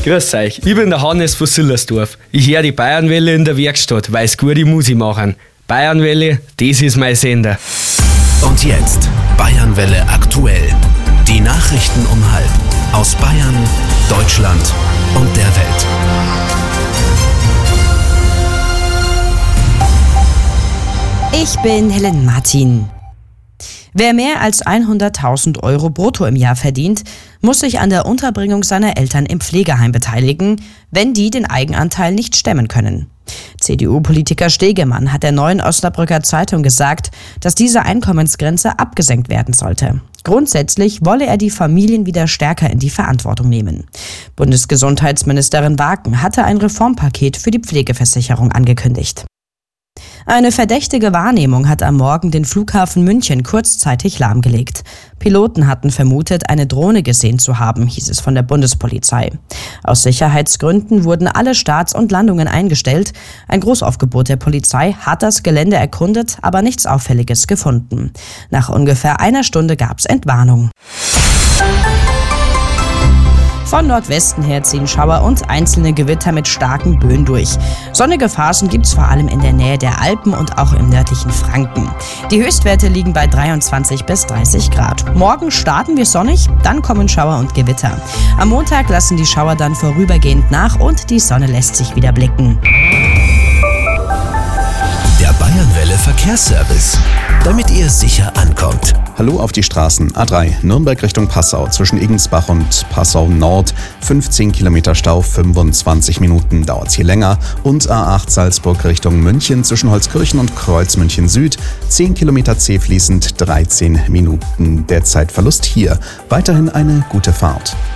Grüß euch, ich bin der Hannes von Sillersdorf. Ich höre die Bayernwelle in der Werkstatt, weil sie gute Musik machen. Bayernwelle, das ist mein Sender. Und jetzt Bayernwelle aktuell. Die Nachrichten um 12:30 aus Bayern, Deutschland und der Welt. Ich bin Helen Martin. Wer mehr als 100.000 Euro brutto im Jahr verdient, muss sich an der Unterbringung seiner Eltern im Pflegeheim beteiligen, wenn die den Eigenanteil nicht stemmen können. CDU-Politiker Stegemann hat der Neuen Osnabrücker Zeitung gesagt, dass diese Einkommensgrenze abgesenkt werden sollte. Grundsätzlich wolle er die Familien wieder stärker in die Verantwortung nehmen. Bundesgesundheitsministerin Waken hatte ein Reformpaket für die Pflegeversicherung angekündigt. Eine verdächtige Wahrnehmung hat am Morgen den Flughafen München kurzzeitig lahmgelegt. Piloten hatten vermutet, eine Drohne gesehen zu haben, hieß es von der Bundespolizei. Aus Sicherheitsgründen wurden alle Starts und Landungen eingestellt. Ein Großaufgebot der Polizei hat das Gelände erkundet, aber nichts Auffälliges gefunden. Nach ungefähr einer Stunde gab es Entwarnung. Von Nordwesten her ziehen Schauer und einzelne Gewitter mit starken Böen durch. Sonnige Phasen gibt's vor allem in der Nähe der Alpen und auch im nördlichen Franken. Die Höchstwerte liegen bei 23 bis 30 Grad. Morgen starten wir sonnig, dann kommen Schauer und Gewitter. Am Montag lassen die Schauer dann vorübergehend nach und die Sonne lässt sich wieder blicken. Der Bayernwelle Verkehrsservice, damit ihr sicher ankommt. Hallo auf die Straßen. A3 Nürnberg Richtung Passau zwischen Igensbach und Passau Nord. 15 Kilometer Stau, 25 Minuten dauert's hier länger. Und A8 Salzburg Richtung München zwischen Holzkirchen und Kreuzmünchen Süd. 10 Kilometer zäh fließend, 13 Minuten. Der Zeitverlust hier. Weiterhin eine gute Fahrt.